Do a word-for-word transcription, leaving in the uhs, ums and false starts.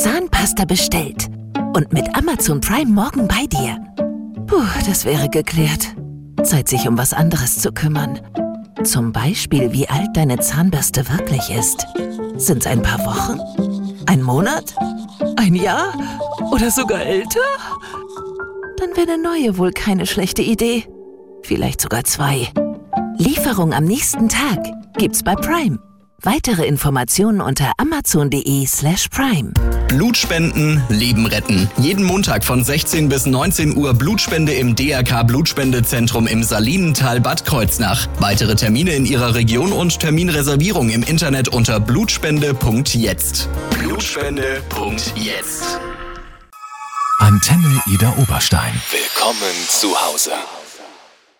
Zahnpasta bestellt und mit Amazon Prime morgen bei dir. Puh, das wäre geklärt. Zeit, sich um was anderes zu kümmern. Zum Beispiel, wie alt deine Zahnbürste wirklich ist. Sind's ein paar Wochen? Ein Monat? Ein Jahr? Oder sogar älter? Dann wäre eine neue wohl keine schlechte Idee. Vielleicht sogar zwei. Lieferung am nächsten Tag gibt's bei Prime. Weitere Informationen unter amazon.de slash prime. Blutspenden, Leben retten. Jeden Montag von sechzehn bis neunzehn Uhr Blutspende im D R K Blutspendezentrum im Salinental Bad Kreuznach. Weitere Termine in Ihrer Region und Terminreservierung im Internet unter blutspende punkt jetzt. blutspende punkt jetzt. Antenne Ida Oberstein. Willkommen zu Hause.